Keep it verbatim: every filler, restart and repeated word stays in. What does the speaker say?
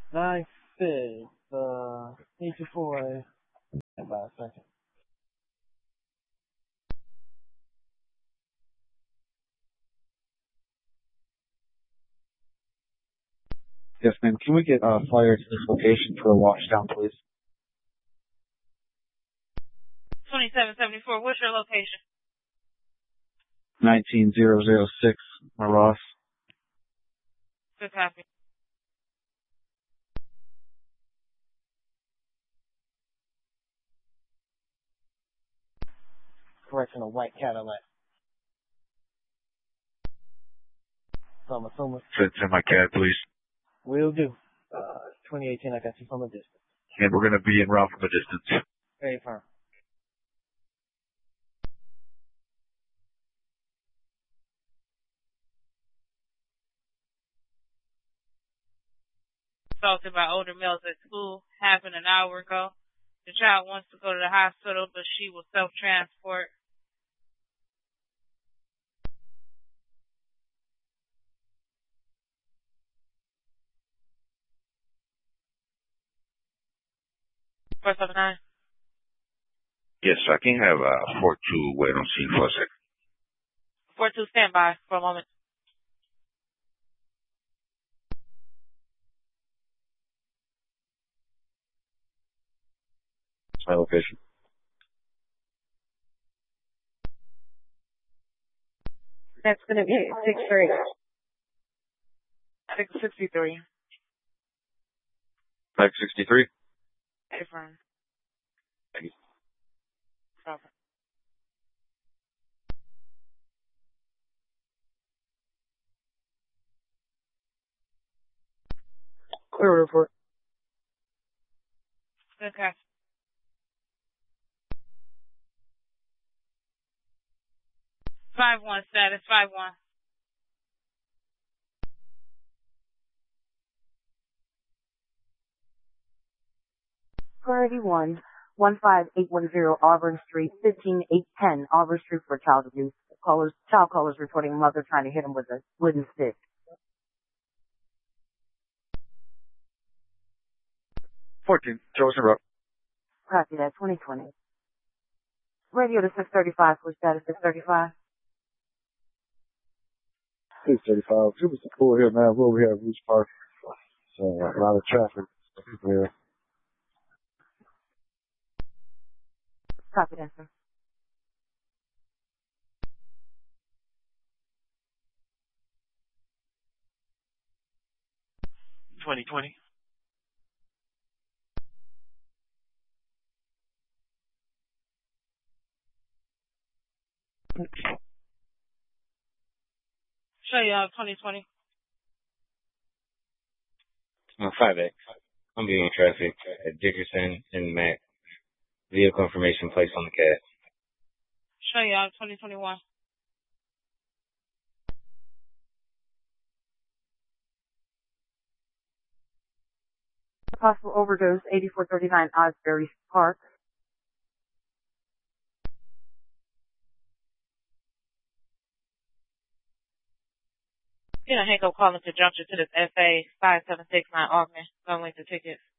nine six, uh, need you for a, about a second. Yes, ma'am. Can we get a uh, flyer to this location for a washdown, please? twenty-seven seventy-four, what's your location? nineteen thousand six, Ross. Good copy. Correction, a white Cadillac. So I'm assuming. Send to my cab, please. Will do. Uh, twenty eighteen, I got you from a distance. And we're going to be en route from a distance. Very firm. Assaulted by older males at school happened an hour ago. The child wants to go to the hospital, but she will self-transport. four seven nine. Yes, I can have uh, four two wait on scene for a second. four two, stand by for a moment. My location. That's going to be six three. six sixty-three. five sixty-three? Confirm. Thank you. Proper. Clear report. Good copy. five one status, five one. Priority one, one five eight one zero Auburn Street, fifteen eight ten Auburn Street for child abuse. Callers, child callers reporting mother trying to hit him with a wooden stick. fourteen, Joseph Rock. Copy that, twenty twenty. Radio to six thirty-five for status six thirty-five. six thirty-five. Give us a call here, man. We're over here at Rouge Park. So, a lot of traffic here. Copy that, sir. twenty twenty. Show you uh, twenty twenty. Uh, five X. I'm being traffic at Dickerson and Mac. Vehicle information placed on the cab. Show you uh, twenty twenty-one. Possible overdose, eighty-four thirty-nine Osbury Park. You know, Hank, I'm calling conjunction to this F A five seven six nine Augment. Don't link the ticket.